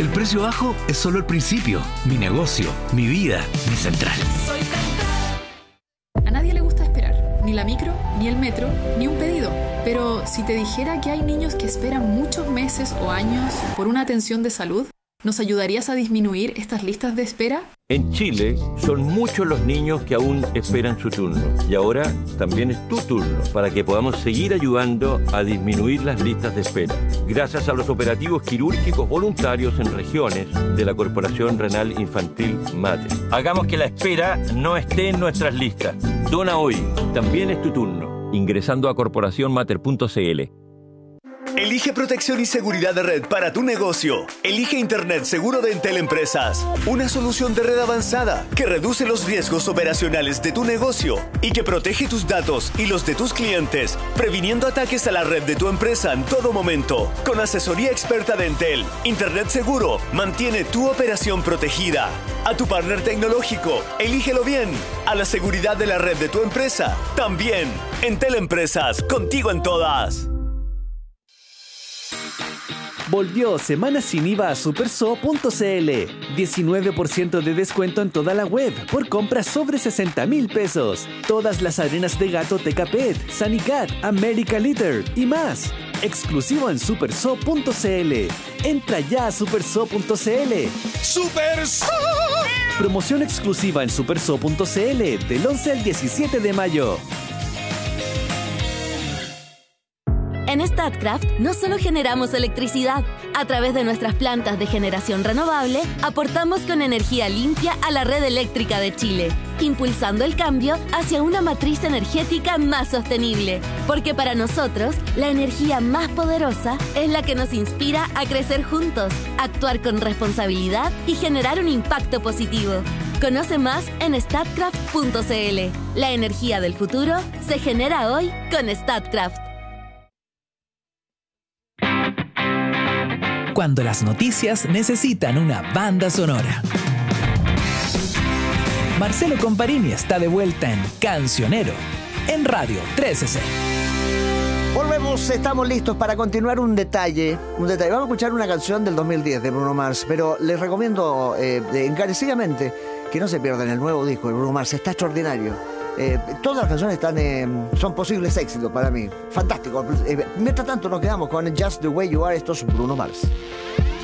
El precio bajo es solo el principio. Mi negocio, mi vida, mi central. A nadie le gusta esperar, ni la micro, ni el metro, ni un pedido. Pero si te dijera que hay niños que esperan muchos meses o años por una atención de salud, ¿nos ayudarías a disminuir estas listas de espera? En Chile son muchos los niños que aún esperan su turno y ahora también es tu turno para que podamos seguir ayudando a disminuir las listas de espera. Gracias a los operativos quirúrgicos voluntarios en regiones de la Corporación Renal Infantil MATE. Hagamos que la espera no esté en nuestras listas. Dona hoy, también es tu turno, ingresando a corporacionmater.cl. Elige protección y seguridad de red para tu negocio. Elige Internet seguro de Entel Empresas. Una solución de red avanzada que reduce los riesgos operacionales de tu negocio y que protege tus datos y los de tus clientes, previniendo ataques a la red de tu empresa en todo momento. Con asesoría experta de Entel, Internet seguro mantiene tu operación protegida. A tu partner tecnológico, elígelo bien. A la seguridad de la red de tu empresa, también. Entel Empresas, contigo en todas. Volvió Semana Sin IVA a superso.cl. 19% de descuento en toda la web por compras sobre 60,000 pesos. Todas las arenas de gato Tecapet, Sanicat, America Litter y más. Exclusivo en superso.cl. Entra ya a superso.cl. ¡Superso! Promoción exclusiva en superso.cl del 11 al 17 de mayo. En Statkraft no solo generamos electricidad, a través de nuestras plantas de generación renovable, aportamos con energía limpia a la red eléctrica de Chile, impulsando el cambio hacia una matriz energética más sostenible. Porque para nosotros, la energía más poderosa es la que nos inspira a crecer juntos, actuar con responsabilidad y generar un impacto positivo. Conoce más en statkraft.cl. La energía del futuro se genera hoy con Statkraft. Cuando las noticias necesitan una banda sonora. Marcelo Comparini está de vuelta en Cancionero, en Radio 13C. Volvemos, estamos listos para continuar un detalle. Vamos a escuchar una canción del 2010 de Bruno Mars, pero les recomiendo encarecidamente que no se pierdan el nuevo disco de Bruno Mars. Está extraordinario. Todas las canciones son posibles éxitos para mí. Fantástico. Mientras tanto nos quedamos con Just the Way You Are. Esto es Bruno Mars.